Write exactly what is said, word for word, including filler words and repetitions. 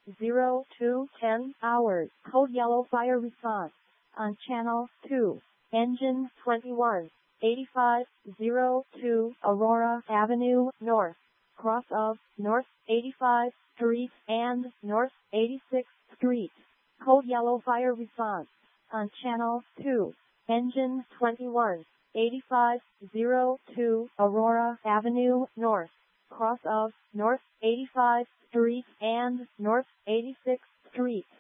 zero two ten hours. Code yellow fire response on channel two. Engine twenty-one eighty-five oh two Aurora Avenue North, cross of North eighty-fifth Street and North eighty-sixth Street. Code yellow fire response on channel two. Engine twenty-one eighty-five oh two Aurora Avenue North, cross of North eighty-fifth Street and North eighty-sixth Street.